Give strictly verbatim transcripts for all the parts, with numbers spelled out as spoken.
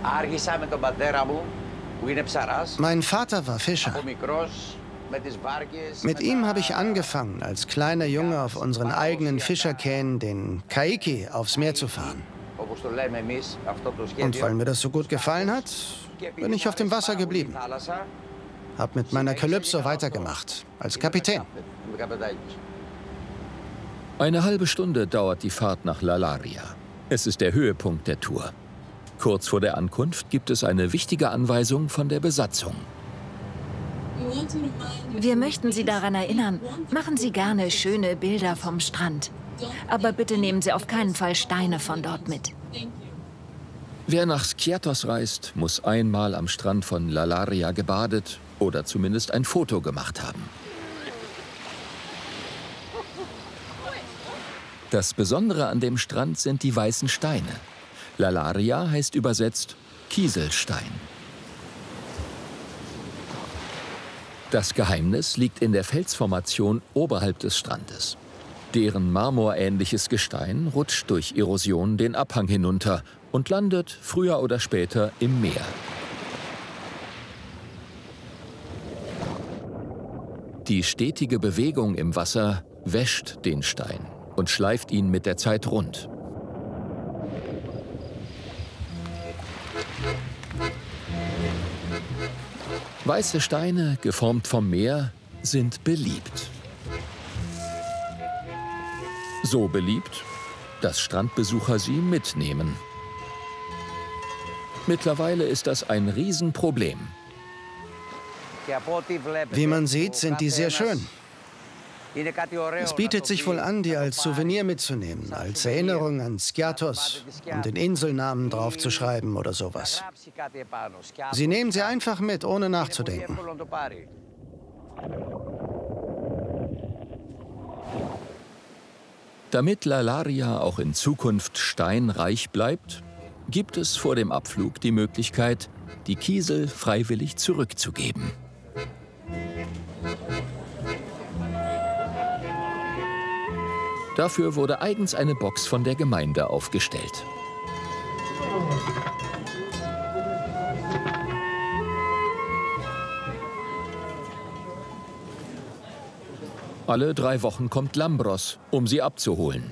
Mein Vater war Fischer. Mit ihm habe ich angefangen, als kleiner Junge auf unseren eigenen Fischerkähnen, den Kaiki, aufs Meer zu fahren. Und weil mir das so gut gefallen hat, bin ich auf dem Wasser geblieben. Hab mit meiner Kalypso weitergemacht, als Kapitän. Eine halbe Stunde dauert die Fahrt nach Lalaria. Es ist der Höhepunkt der Tour. Kurz vor der Ankunft gibt es eine wichtige Anweisung von der Besatzung. Wir möchten Sie daran erinnern, machen Sie gerne schöne Bilder vom Strand. Aber bitte nehmen Sie auf keinen Fall Steine von dort mit. Wer nach Skiathos reist, muss einmal am Strand von Lalaria gebadet oder zumindest ein Foto gemacht haben. Das Besondere an dem Strand sind die weißen Steine. Lalaria heißt übersetzt Kieselstein. Das Geheimnis liegt in der Felsformation oberhalb des Strandes. Deren marmorähnliches Gestein rutscht durch Erosion den Abhang hinunter und landet früher oder später im Meer. Die stetige Bewegung im Wasser wäscht den Stein und schleift ihn mit der Zeit rund. Weiße Steine, geformt vom Meer, sind beliebt. So beliebt, dass Strandbesucher sie mitnehmen. Mittlerweile ist das ein Riesenproblem. Wie man sieht, sind die sehr schön. Es bietet sich wohl an, die als Souvenir mitzunehmen, als Erinnerung an Skiathos und den Inselnamen draufzuschreiben oder sowas. Sie nehmen sie einfach mit, ohne nachzudenken. Damit Lalaria auch in Zukunft steinreich bleibt, gibt es vor dem Abflug die Möglichkeit, die Kiesel freiwillig zurückzugeben. Dafür wurde eigens eine Box von der Gemeinde aufgestellt. Alle drei Wochen kommt Lambros, um sie abzuholen.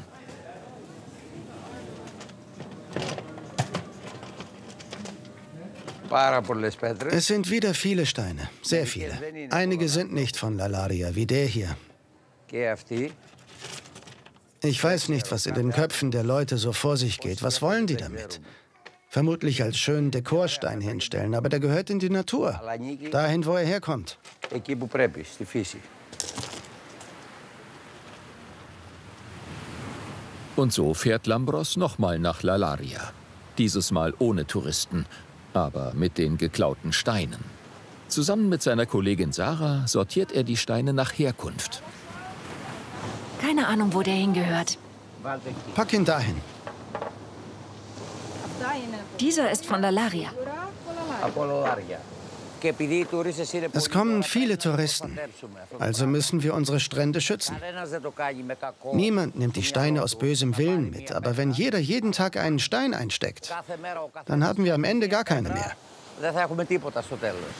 Es sind wieder viele Steine, sehr viele. Einige sind nicht von Lalaria, wie der hier. Ich weiß nicht, was in den Köpfen der Leute so vor sich geht. Was wollen die damit? Vermutlich als schönen Dekorstein hinstellen, aber der gehört in die Natur. Dahin, wo er herkommt. Und so fährt Lambros nochmal nach Lalaria. Dieses Mal ohne Touristen, aber mit den geklauten Steinen. Zusammen mit seiner Kollegin Sarah sortiert er die Steine nach Herkunft. Keine Ahnung, wo der hingehört. Pack ihn dahin. Dieser ist von Lalaria. Es kommen viele Touristen, also müssen wir unsere Strände schützen. Niemand nimmt die Steine aus bösem Willen mit, aber wenn jeder jeden Tag einen Stein einsteckt, dann haben wir am Ende gar keine mehr.